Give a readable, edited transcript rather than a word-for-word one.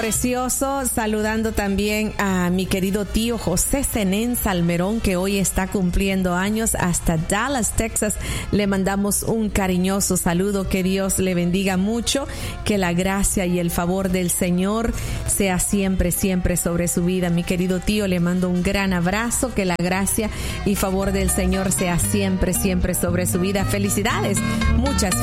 Precioso, saludando también a mi querido tío José Zenén Salmerón, que hoy está cumpliendo años, hasta Dallas, Texas. Le mandamos un cariñoso saludo, que Dios le bendiga mucho, que la gracia y el favor del Señor sea siempre, siempre sobre su vida. Mi querido tío, le mando un gran abrazo, que la gracia y favor del Señor sea siempre, siempre sobre su vida. Felicidades, muchas